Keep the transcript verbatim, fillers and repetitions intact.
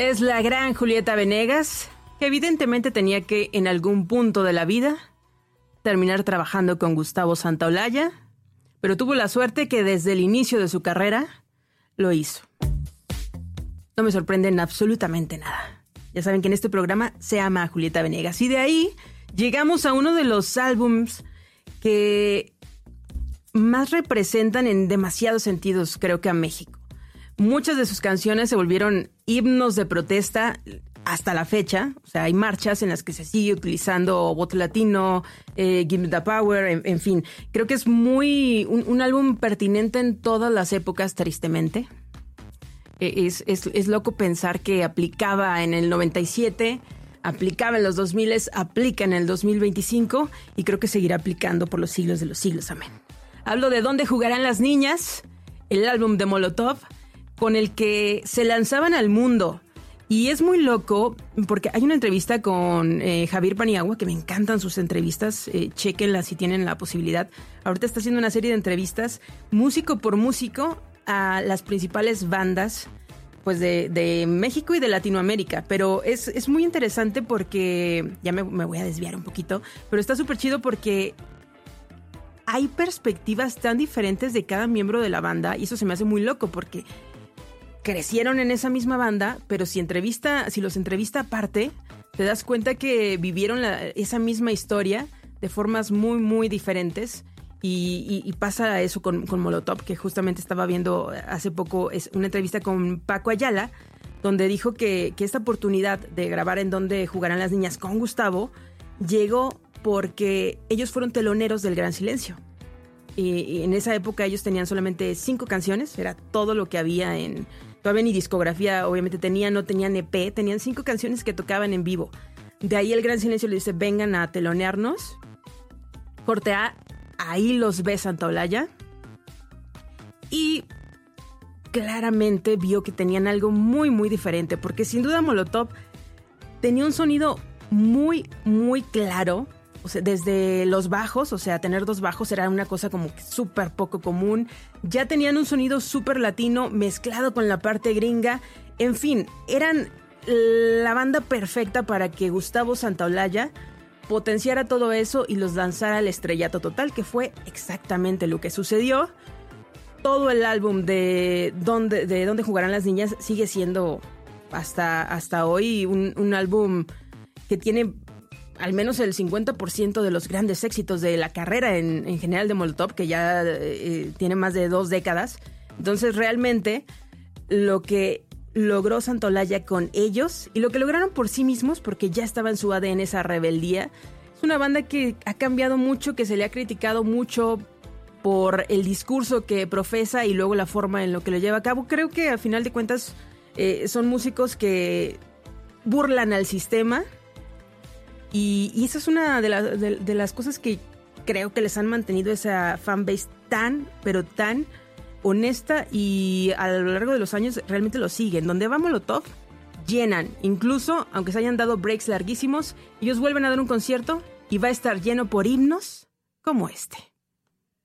Es la gran Julieta Venegas, que evidentemente tenía que, en algún punto de la vida, terminar trabajando con Gustavo Santaolalla, pero tuvo la suerte que desde el inicio de su carrera lo hizo. No me sorprende en absolutamente nada. Ya saben que en este programa se ama a Julieta Venegas. Y de ahí llegamos a uno de los álbums que más representan en demasiados sentidos, creo que a México. Muchas de sus canciones se volvieron himnos de protesta hasta la fecha. O sea, hay marchas en las que se sigue utilizando voto latino, eh, Give Me the Power, en, en fin. Creo que es muy un, un álbum pertinente en todas las épocas, tristemente. Es, es, es loco pensar que aplicaba en el noventa y siete, aplicaba en los dos mil, aplica en el dos mil veinticinco y creo que seguirá aplicando por los siglos de los siglos. Amén. Hablo de ¿Dónde jugarán las niñas?, el álbum de Molotov, con el que se lanzaban al mundo. Y es muy loco porque hay una entrevista con eh, Javier Paniagua, que me encantan sus entrevistas, eh, chéquenla si tienen la posibilidad. Ahorita está haciendo una serie de entrevistas, músico por músico, a las principales bandas pues de, de México y de Latinoamérica. Pero es, es muy interesante porque, ya me, me voy a desviar un poquito, pero está súper chido porque hay perspectivas tan diferentes de cada miembro de la banda y eso se me hace muy loco porque crecieron en esa misma banda, pero si entrevista, si los entrevista aparte, te das cuenta que vivieron la, esa misma historia de formas muy, muy diferentes. Y, y, y pasa eso con, con Molotov, que justamente estaba viendo hace poco es una entrevista con Paco Ayala, donde dijo que, que esta oportunidad de grabar en Donde Jugarán las Niñas con Gustavo llegó porque ellos fueron teloneros del Gran Silencio. Y, y en esa época ellos tenían solamente cinco canciones, era todo lo que había en... Todavía ni discografía, obviamente tenían, no tenían E P, tenían cinco canciones que tocaban en vivo. De ahí el Gran Silencio le dice, vengan a telonearnos. Corte A, ahí los ve Santaolalla. Y claramente vio que tenían algo muy, muy diferente, porque sin duda Molotov tenía un sonido muy, muy claro. O sea, desde los bajos, o sea, tener dos bajos era una cosa como súper poco común. Ya tenían un sonido súper latino mezclado con la parte gringa. En fin, eran la banda perfecta para que Gustavo Santaolalla potenciara todo eso y los lanzara al estrellato total, que fue exactamente lo que sucedió. Todo el álbum de Donde, de Donde Jugarán las Niñas sigue siendo hasta, hasta hoy un, un álbum que tiene al menos el cincuenta por ciento de los grandes éxitos de la carrera en, en general de Molotov, que ya eh, tiene más de dos décadas. Entonces realmente lo que logró Santaolalla con ellos y lo que lograron por sí mismos, porque ya estaba en su A D N esa rebeldía, es una banda que ha cambiado mucho, que se le ha criticado mucho por el discurso que profesa y luego la forma en lo que lo lleva a cabo. Creo que a final de cuentas eh, son músicos que burlan al sistema. Y, y esa es una de, la, de, de las cosas que creo que les han mantenido esa fanbase tan, pero tan honesta y a lo largo de los años realmente lo siguen. Donde va Molotov, llenan. Incluso, aunque se hayan dado breaks larguísimos, ellos vuelven a dar un concierto y va a estar lleno por himnos como este.